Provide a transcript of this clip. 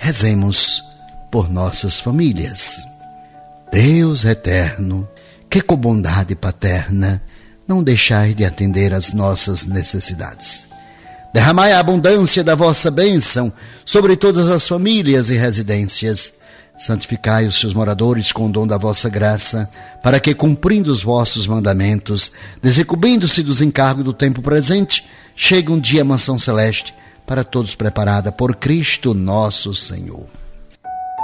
Rezemos por nossas famílias. Deus eterno, que com bondade paterna não deixais de atender às nossas necessidades. Derramai a abundância da vossa bênção sobre todas as famílias e residências. Santificai os seus moradores com o dom da vossa graça, para que, cumprindo os vossos mandamentos, desencobrindo-se dos encargos do tempo presente, chegue um dia à mansão celeste, para todos preparada por Cristo nosso Senhor.